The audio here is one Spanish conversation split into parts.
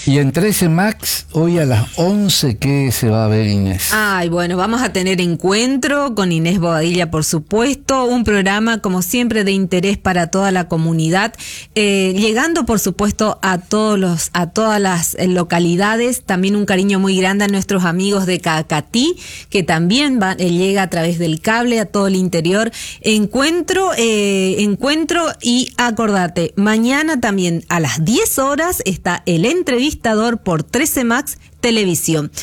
Y en 13 Max, hoy a las 11, ¿qué se va a ver, Inés? Ay, bueno, vamos a tener encuentro con Inés Bobadilla, por supuesto, un programa como siempre de interés para toda la comunidad, llegando por supuesto a todas las localidades, también un cariño muy grande a nuestros amigos de Cacatí, que también llega a través del cable a todo el interior. Encuentro y acordate, mañana también a las 10 horas está el entrevistador por 13 Max Televisión.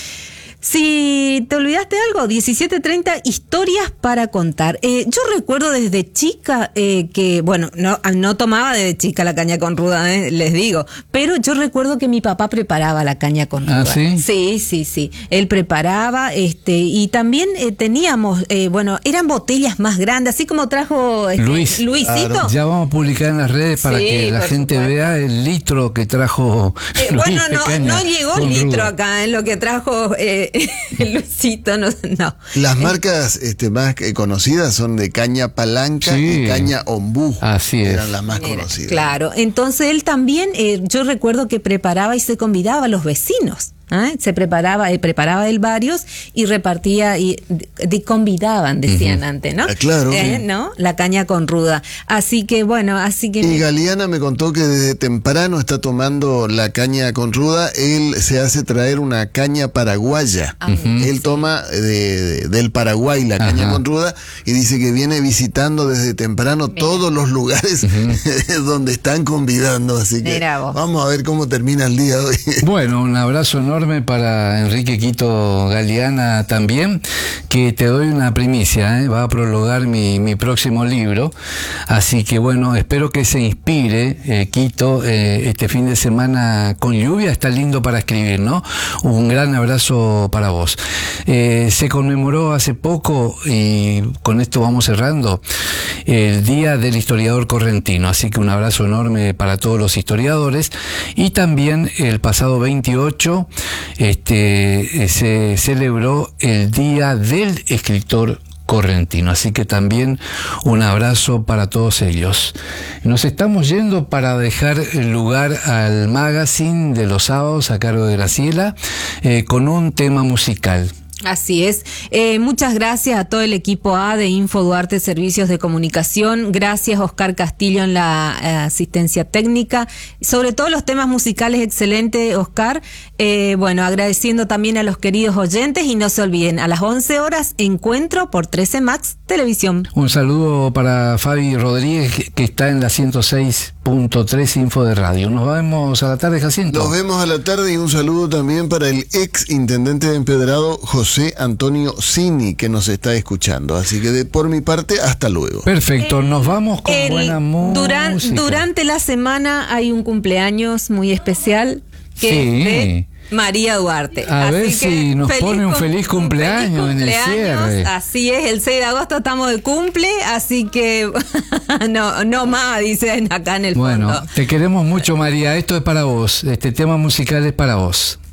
Si te olvidaste de algo, 17:30, historias para contar. Yo recuerdo desde chica que, bueno, no tomaba desde chica la caña con ruda, les digo, pero yo recuerdo que mi papá preparaba la caña con ruda. ¿Ah, sí? Sí. Él preparaba, y también teníamos, eran botellas más grandes, así como trajo Luisito. Claro. Ya vamos a publicar en las redes para que la gente vea el litro que trajo Luis de caña no llegó el litro ruda acá, en lo que trajo Luisito, no. Las marcas más conocidas son de caña palanca y caña ombú. Así es. Eran las más conocidas. Claro, entonces él también, yo recuerdo que preparaba y se convidaba a los vecinos. Se preparaba él varios y repartía y convidaban, decían antes, ¿no? Claro. ¿No? La caña con ruda. Así que Y Galeana me contó que desde temprano está tomando la caña con ruda. Él se hace traer una caña paraguaya. Él toma del Paraguay la caña con ruda y dice que viene visitando desde temprano todos los lugares donde están convidando. Así que vamos a ver cómo termina el día de hoy. Bueno, un abrazo enorme para Enrique Quito Galeana también, que te doy una primicia, va a prologar mi próximo libro, así que bueno, espero que se inspire Quito este fin de semana con lluvia, está lindo para escribir, ¿no? Un gran abrazo para vos. Se conmemoró hace poco, y con esto vamos cerrando, el Día del Historiador Correntino, así que un abrazo enorme para todos los historiadores. Y también el pasado 28 se celebró el Día del Escritor Correntino, así que también un abrazo para todos ellos. Nos estamos yendo para dejar el lugar al magazine de los sábados a cargo de Graciela, con un tema musical. Así es. Muchas gracias a todo el equipo A de Info Duarte Servicios de Comunicación. Gracias Oscar Castillo en la asistencia técnica. Sobre todo los temas musicales, excelente Oscar. Agradeciendo también a los queridos oyentes y no se olviden, a las 11 horas, encuentro por 13 Max Televisión. Un saludo para Fabi Rodríguez, que está en la 106.3 Info de Radio. Nos vemos a la tarde, Jacinto. Nos vemos a la tarde y un saludo también para el ex intendente de Empedrado, José Antonio Cini, que nos está escuchando. Así que por mi parte, hasta luego. Perfecto, nos vamos con buena música. Durante la semana hay un cumpleaños muy especial que María Duarte. A ver si nos pone un feliz cumpleaños en el cierre. Así es, el 6 de agosto estamos de cumple, así que no más, dicen acá en el fondo. Bueno, te queremos mucho, María. Esto es para vos. Este tema musical es para vos.